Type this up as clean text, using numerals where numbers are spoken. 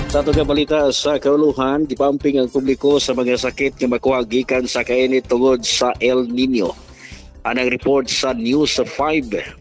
Sa itong balita sa kauluhan, gipamping ang publiko sa mga sakit nga makuha gikan sa kainit tungod sa El Nino. Anang report sa News 5.